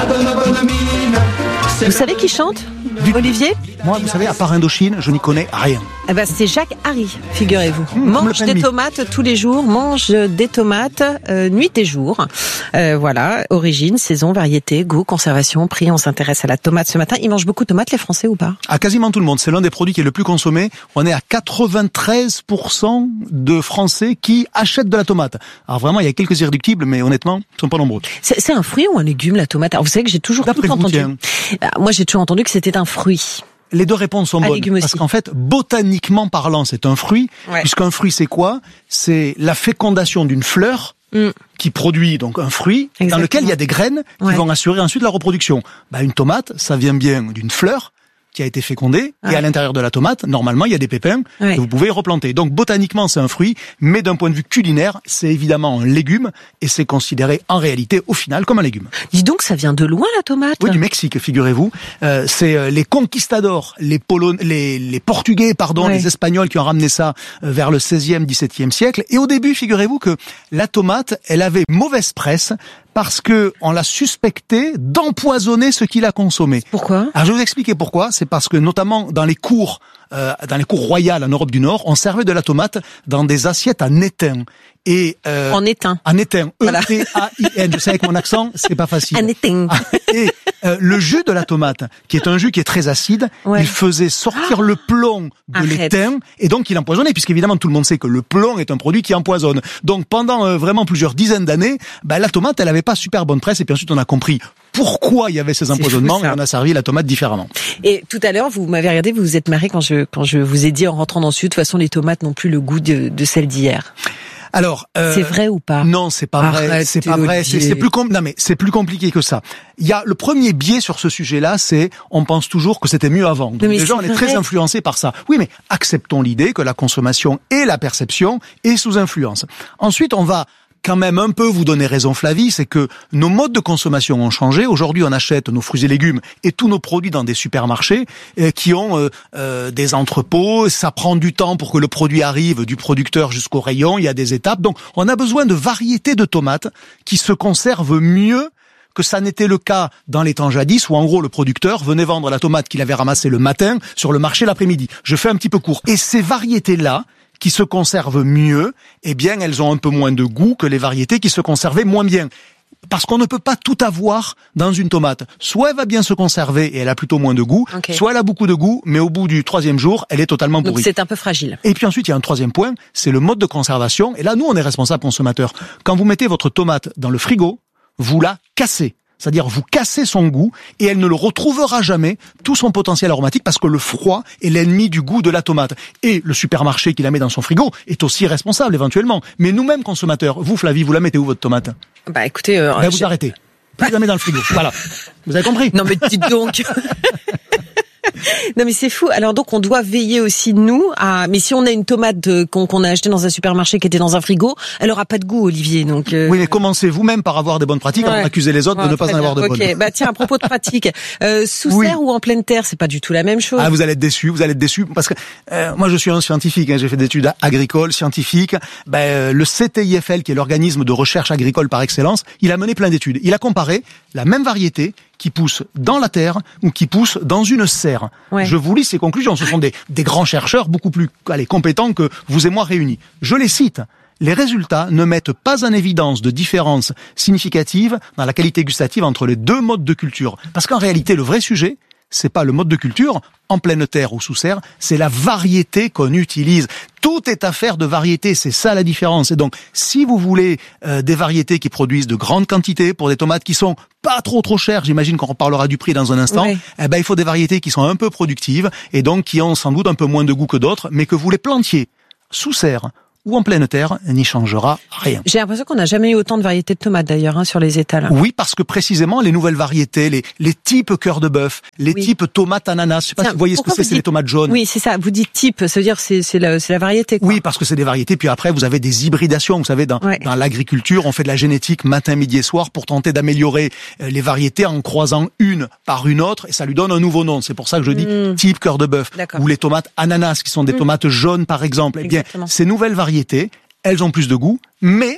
Vous savez qui chante, Olivier ? Moi, vous savez, à part Indochine, je n'y connais rien. Eh ben, c'est Jacques Harry, figurez-vous. Mange des tomates tous les jours, mange des tomates nuit et jour. Voilà, origine, saison, variété, goût, conservation, prix. On s'intéresse à la tomate ce matin. Ils mangent beaucoup de tomates, les Français, ou pas ? À quasiment tout le monde. C'est l'un des produits qui est le plus consommé. On est à 93% de Français qui achètent de la tomate. Alors vraiment, il y a quelques irréductibles, mais honnêtement, ils ne sont pas nombreux. C'est un fruit ou un légume, la tomate ? Alors, vous savez que j'ai toujours entendu. Moi, j'ai toujours entendu que c'était un fruit. Les deux réponses sont bonnes. Parce qu'en fait, botaniquement parlant, c'est un fruit. Ouais. Puisqu'un fruit, c'est quoi ? C'est la fécondation d'une fleur qui produit donc un fruit. Exactement. Dans lequel il y a des graines qui vont assurer ensuite la reproduction. Une tomate, ça vient bien d'une fleur qui a été fécondée, et à l'intérieur de la tomate, normalement, il y a des pépins que vous pouvez replanter. Donc, botaniquement, c'est un fruit, mais d'un point de vue culinaire, c'est évidemment un légume, et c'est considéré en réalité, au final, comme un légume. Dis donc, ça vient de loin, la tomate ? Oui, du Mexique, figurez-vous. C'est les conquistadors, les Portugais, les Espagnols qui ont ramené ça vers le 16e, 17e siècle. Et au début, figurez-vous que la tomate, elle avait mauvaise presse, parce que on l'a suspecté d'empoisonner ce qu'il a consommé. Pourquoi ? Alors je vais vous expliquer pourquoi. C'est parce que notamment dans les cours royales en Europe du Nord, on servait de la tomate dans des assiettes en étain. Et en étain. En étain. E-T-A-I-N. Je sais avec mon accent, c'est pas facile. En étain. Et le jus de la tomate, qui est un jus qui est très acide, il faisait sortir le plomb de l'étain, et donc il empoisonnait, puisqu'évidemment tout le monde sait que le plomb est un produit qui empoisonne. Donc pendant vraiment plusieurs dizaines d'années, la tomate, elle avait pas super bonne presse, et puis ensuite on a compris pourquoi il y avait ces empoisonnements, et on a servi la tomate différemment. Et tout à l'heure, vous m'avez regardé, vous vous êtes marré quand je vous ai dit en rentrant dans le sud, de toute façon les tomates n'ont plus le goût de celles d'hier. Alors, c'est vrai ou pas ? Non, c'est pas vrai. C'est pas vrai. C'est plus compliqué que ça. Il y a le premier biais sur ce sujet-là, c'est on pense toujours que c'était mieux avant. Donc déjà, on est très influencé par ça. Oui, mais acceptons l'idée que la consommation et la perception est sous influence. Ensuite, on va quand même un peu vous donner raison, Flavie, c'est que nos modes de consommation ont changé. Aujourd'hui, on achète nos fruits et légumes et tous nos produits dans des supermarchés qui ont des entrepôts. Ça prend du temps pour que le produit arrive du producteur jusqu'au rayon. Il y a des étapes. Donc, on a besoin de variétés de tomates qui se conservent mieux que ça n'était le cas dans les temps jadis où en gros le producteur venait vendre la tomate qu'il avait ramassée le matin sur le marché l'après-midi. Je fais un petit peu court. Et ces variétés-là, qui se conservent mieux, eh bien, elles ont un peu moins de goût que les variétés qui se conservaient moins bien. Parce qu'on ne peut pas tout avoir dans une tomate. Soit elle va bien se conserver et elle a plutôt moins de goût, soit elle a beaucoup de goût, mais au bout du 3e jour, elle est totalement pourrie. Donc c'est un peu fragile. Et puis ensuite, il y a un 3e point, c'est le mode de conservation. Et là, nous, on est responsables consommateurs. Quand vous mettez votre tomate dans le frigo, vous la cassez. C'est-à-dire, vous cassez son goût et elle ne le retrouvera jamais, tout son potentiel aromatique, parce que le froid est l'ennemi du goût de la tomate. Et le supermarché qui la met dans son frigo est aussi responsable, éventuellement. Mais nous-mêmes, consommateurs, vous, Flavie, vous la mettez où, votre tomate ? Écoutez... vous arrêtez. Vous la mettez dans le frigo. Voilà. Vous avez compris ? Non, mais dites donc. Non mais c'est fou. Alors donc on doit veiller aussi nous à. Mais si on a une tomate qu'on a achetée dans un supermarché qui était dans un frigo, elle aura pas de goût, Olivier. Donc. Oui, mais commencez vous-même par avoir des bonnes pratiques avant d'accuser les autres de ne pas en avoir de bonnes. Ok. Tiens, à propos de pratique, sous serre ou en pleine terre, c'est pas du tout la même chose. Ah, vous allez être déçus parce que moi je suis un scientifique. J'ai fait des études agricoles, scientifiques. Le CTIFL, qui est l'organisme de recherche agricole par excellence, il a mené plein d'études. Il a comparé la même variété qui pousse dans la terre ou qui pousse dans une serre. Ouais. Je vous lis ces conclusions. Ce sont des grands chercheurs beaucoup plus compétents que vous et moi réunis. Je les cite. Les résultats ne mettent pas en évidence de différence significative dans la qualité gustative entre les deux modes de culture. Parce qu'en réalité, le vrai sujet, c'est pas le mode de culture, en pleine terre ou sous serre, c'est la variété qu'on utilise. Tout est affaire de variété, c'est ça la différence. Et donc, si vous voulez des variétés qui produisent de grandes quantités pour des tomates qui sont pas trop chères, j'imagine qu'on reparlera du prix dans un instant, il faut des variétés qui sont un peu productives et donc qui ont sans doute un peu moins de goût que d'autres, mais que vous les plantiez sous serre ou en pleine terre, n'y changera rien. J'ai l'impression qu'on n'a jamais eu autant de variétés de tomates d'ailleurs sur les étals. Oui, parce que précisément les nouvelles variétés, les types cœur de bœuf, les types tomates ananas, je sais pas si vous voyez ce que c'est les tomates jaunes. Oui, c'est ça, vous dites type, ça veut dire c'est la variété quoi. Oui, parce que c'est des variétés, puis après vous avez des hybridations, vous savez, dans l'agriculture, on fait de la génétique matin, midi et soir pour tenter d'améliorer les variétés en croisant une par une autre, et ça lui donne un nouveau nom. C'est pour ça que je dis type cœur de bœuf. Ou les tomates ananas, qui sont des tomates jaunes par exemple. Eh bien, ces nouvelles variétés, elles ont plus de goût, mais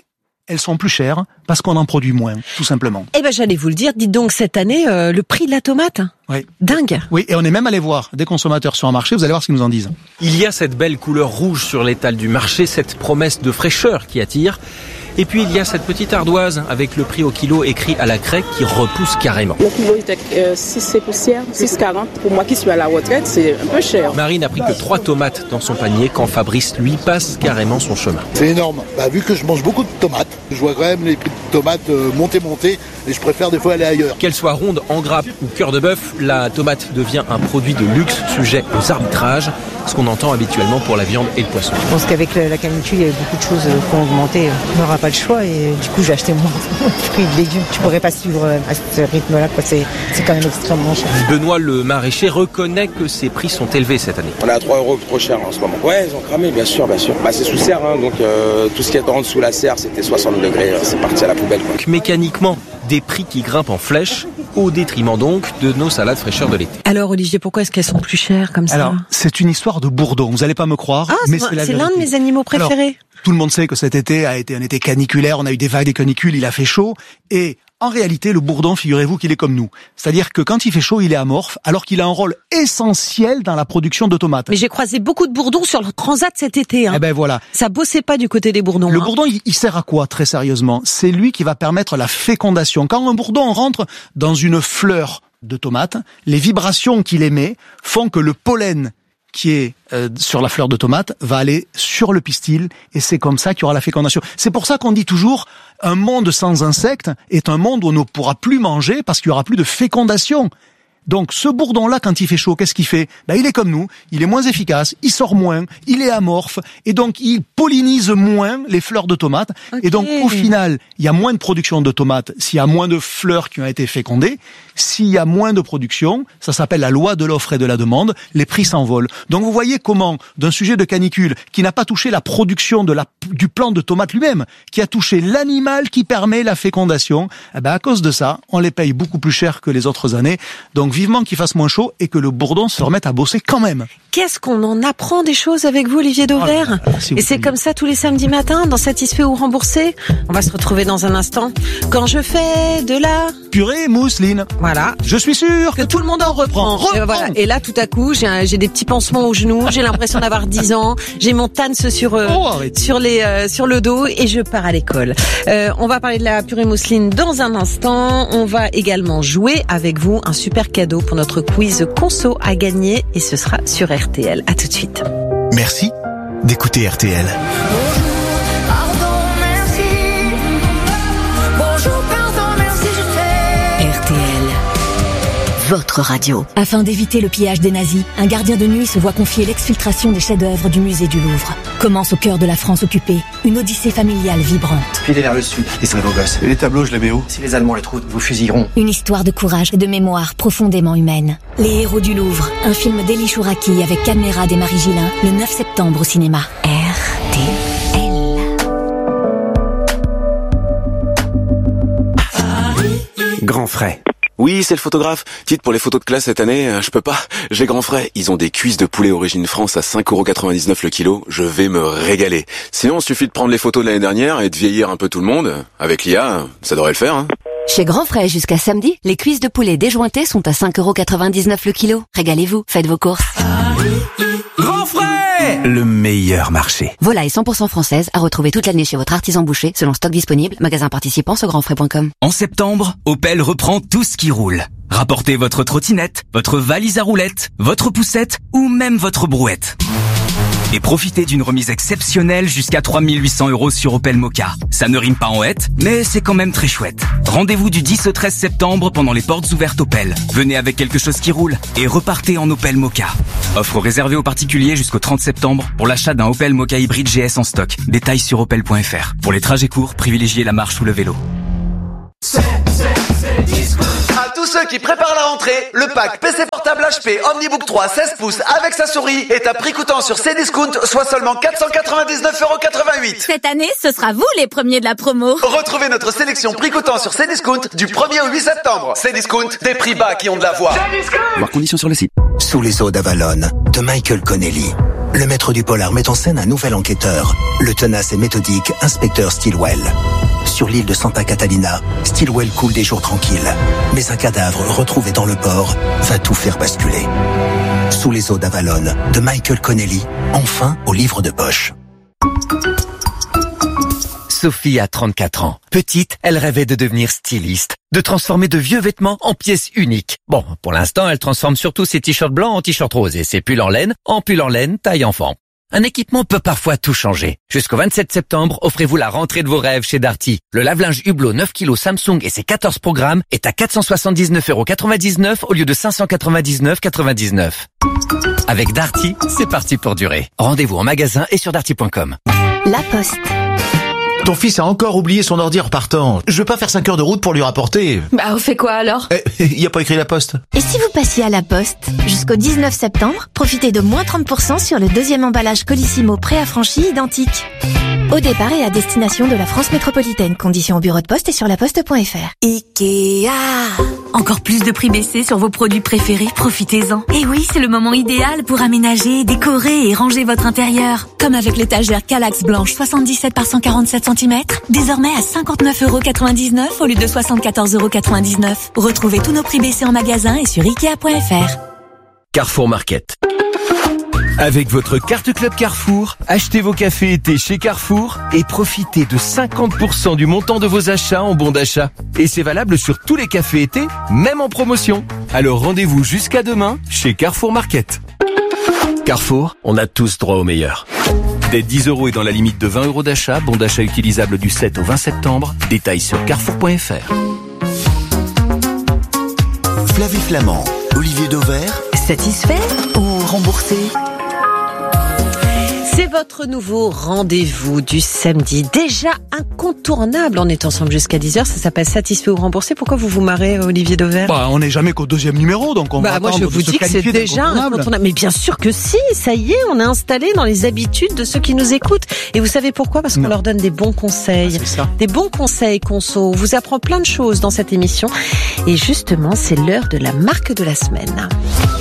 elles sont plus chères parce qu'on en produit moins, tout simplement. Eh ben, j'allais vous le dire. Dites donc, cette année, le prix de la tomate. Oui. Dingue. Oui, et on est même allé voir des consommateurs sur un marché, vous allez voir ce qu'ils nous en disent. Il y a cette belle couleur rouge sur l'étal du marché, cette promesse de fraîcheur qui attire. Et puis il y a cette petite ardoise avec le prix au kilo écrit à la craie qui repousse carrément. Le kilo était 6 poussières, 6,40. Pour moi qui suis à la retraite, c'est un peu cher. Marine n'a pris que 3 tomates dans son panier quand Fabrice, lui, passe carrément son chemin. C'est énorme. Vu que je mange beaucoup de tomates, je vois quand même les prix de tomates monter et je préfère des fois aller ailleurs. Qu'elle soit ronde, en grappe ou cœur de bœuf, la tomate devient un produit de luxe sujet aux arbitrages, ce qu'on entend habituellement pour la viande et le poisson. Je pense qu'avec la canicule, il y avait beaucoup de choses qui ont augmenté. On n'aura pas le choix et du coup j'ai acheté moins de fruits et de légumes. Tu pourrais pas suivre à ce rythme-là, quoi. C'est quand même extrêmement cher. Benoît le maraîcher reconnaît que ces prix sont élevés cette année. On est à 3 € trop cher en ce moment. Ouais, ils ont cramé, bien sûr. C'est sous serre, donc tout ce qui est en dessous la serre, c'était 60 degrés, c'est parti à la poubelle. Donc, mécaniquement, des prix qui grimpent en flèche, au détriment donc de nos salades fraîcheurs de l'été. Alors Olivier, pourquoi est-ce qu'elles sont plus chères comme ça? Alors, c'est une histoire de bourdon, vous allez pas me croire, mais c'est la vérité. C'est l'un de mes animaux préférés. Alors, tout le monde sait que cet été a été un été caniculaire, on a eu des vagues de canicule, il a fait chaud, et en réalité, le bourdon, figurez-vous qu'il est comme nous. C'est-à-dire que quand il fait chaud, il est amorphe, alors qu'il a un rôle essentiel dans la production de tomates. Mais j'ai croisé beaucoup de bourdons sur le transat cet été. Eh ben voilà. Ça bossait pas du côté des bourdons. Le bourdon, il sert à quoi, très sérieusement? C'est lui qui va permettre la fécondation. Quand un bourdon rentre dans une fleur de tomate, les vibrations qu'il émet font que le pollen qui est sur la fleur de tomate va aller sur le pistil et c'est comme ça qu'il y aura la fécondation. C'est pour ça qu'on dit toujours un monde sans insectes est un monde où on ne pourra plus manger parce qu'il y aura plus de fécondation. Donc ce bourdon-là, quand il fait chaud, qu'est-ce qu'il fait? Il est comme nous, il est moins efficace, il sort moins, il est amorphe, et donc il pollinise moins les fleurs de tomates. Okay. Et donc au final, il y a moins de production de tomates s'il y a moins de fleurs qui ont été fécondées. S'il y a moins de production, ça s'appelle la loi de l'offre et de la demande, les prix s'envolent. Donc vous voyez comment, d'un sujet de canicule qui n'a pas touché la production du plant de tomate lui-même, qui a touché l'animal qui permet la fécondation, à cause de ça, on les paye beaucoup plus cher que les autres années. Donc vivement qu'il fasse moins chaud et que le bourdon se remette à bosser quand même. Qu'est-ce qu'on en apprend des choses avec vous, Olivier Dauvert? Et c'est comme ça tous les samedis matins dans Satisfait ou Remboursé. On va se retrouver dans un instant. Quand je fais de la purée mousseline. Voilà. Je suis sûr que tout le monde en reprend. Voilà. Et là, tout à coup, j'ai des petits pansements aux genoux. J'ai l'impression d'avoir 10 ans. J'ai mon TANS sur le dos et je pars à l'école. On va parler de la purée mousseline dans un instant. On va également jouer avec vous un super cadeau pour notre quiz conso à gagner et ce sera sur RTL. À tout de suite. Merci d'écouter RTL. Votre radio. Afin d'éviter le pillage des nazis, un gardien de nuit se voit confier l'exfiltration des chefs-d'œuvre du musée du Louvre. Commence au cœur de la France occupée, une odyssée familiale vibrante. Filez vers le sud, distraient vos gosses. Et les tableaux, je les mets où? Si les Allemands les trouvent, vous fusilleront. Une histoire de courage et de mémoire profondément humaine. Les héros du Louvre, un film d'Elie Chouraki avec Cadmerade et Marie Gillin, le 9 septembre au cinéma. RTL. Grand frais. Oui, c'est le photographe. Dites, pour les photos de classe cette année, je peux pas. J'ai grand frais. Ils ont des cuisses de poulet origine France à 5,99 € le kilo. Je vais me régaler. Sinon, il suffit de prendre les photos de l'année dernière et de vieillir un peu tout le monde. Avec l'IA, ça devrait le faire, hein. Chez Grand Frais, jusqu'à samedi, les cuisses de poulet déjointées sont à 5,99 € le kilo. Régalez-vous, faites vos courses. Grand Frais, le meilleur marché. Volaille 100% française à retrouver toute l'année chez votre artisan boucher, selon stock disponible, magasin participant sur grandfrais.com. En septembre, Opel reprend tout ce qui roule. Rapportez votre trottinette, votre valise à roulettes, votre poussette ou même votre brouette. Et profitez d'une remise exceptionnelle jusqu'à 3 800 € sur Opel Mokka. Ça ne rime pas en hête, mais c'est quand même très chouette. Rendez-vous du 10 au 13 septembre pendant les portes ouvertes Opel. Venez avec quelque chose qui roule et repartez en Opel Mokka. Offre réservée aux particuliers jusqu'au 30 septembre pour l'achat d'un Opel Mokka hybride GS en stock. Détails sur opel.fr. Pour les trajets courts, privilégiez la marche ou le vélo. À tous ceux qui préparent la rentrée, le pack PC portable HP Omnibook 3 16 pouces avec sa souris est à prix coûtant sur Cdiscount, soit seulement 499,88 €. Cette année, ce sera vous les premiers de la promo. Retrouvez notre sélection prix coûtant sur Cdiscount du 1er au 8 septembre. Cdiscount, des prix bas qui ont de la voix. Voir conditions sur le site. Sous les eaux d'Avalon, de Michael Connelly. le maître du polar met en scène un nouvel enquêteur, le tenace et méthodique inspecteur Stillwell. Sur l'île de Santa Catalina, Stillwell coule des jours tranquilles. Mais un cadavre retrouvé dans le port va tout faire basculer. Sous les eaux d'Avalon, de Michael Connelly, enfin au livre de poche. Sophie a 34 ans. Petite, elle rêvait de devenir styliste, de transformer de vieux vêtements en pièces uniques. Bon, pour l'instant, elle transforme surtout ses t-shirts blancs en t-shirts roses et ses pulls en laine taille enfant. Un équipement peut parfois tout changer. Jusqu'au 27 septembre, offrez-vous la rentrée de vos rêves chez Darty. Le lave-linge Hublot 9 kg Samsung et ses 14 programmes est à 479,99 € au lieu de 599,99 €. Avec Darty, c'est parti pour durer. Rendez-vous en magasin et sur darty.com. La Poste. Ton fils a encore oublié son ordi en partant. Je veux pas faire 5 heures de route pour lui rapporter. Bah, on fait quoi alors? Il y a pas écrit La Poste. Et si vous passiez à La Poste? Jusqu'au 19 septembre, profitez de moins 30% sur le deuxième emballage Colissimo préaffranchi identique. Au départ et à destination de la France métropolitaine. Conditions au bureau de poste et sur laposte.fr. Ikea. Encore plus de prix baissés sur vos produits préférés, profitez-en. Et oui, c'est le moment idéal pour aménager, décorer et ranger votre intérieur. Comme avec l'étagère Kallax blanche 77 par 147 cm, désormais à 59,99 € au lieu de 74,99 €. Retrouvez tous nos prix baissés en magasin et sur Ikea.fr. Carrefour Market. Avec votre carte Club Carrefour, achetez vos cafés été chez Carrefour et profitez de 50% du montant de vos achats en bons d'achat. Et c'est valable sur tous les cafés été, même en promotion. Alors rendez-vous jusqu'à demain chez Carrefour Market. Carrefour, on a tous droit au meilleur. Dès 10 € et dans la limite de 20 € d'achat, bon d'achat utilisable du 7 au 20 septembre. Détails sur carrefour.fr. Flavie Flamand, Olivier Dauvert. Satisfait ou remboursé? C'est votre nouveau rendez-vous du samedi, déjà incontournable. On est ensemble jusqu'à 10h, ça s'appelle Satisfait ou remboursé. Pourquoi vous vous marrez, Olivier Dauvert? On n'est jamais qu'au deuxième numéro, donc on va moi je vous dis que c'est déjà incontournable. Mais bien sûr que si, ça y est, on est installé dans les habitudes de ceux qui nous écoutent. Et vous savez pourquoi? Parce qu'on leur donne des bons conseils. C'est ça. Des bons conseils conso. On vous apprend plein de choses dans cette émission. Et justement, c'est l'heure de la marque de la semaine.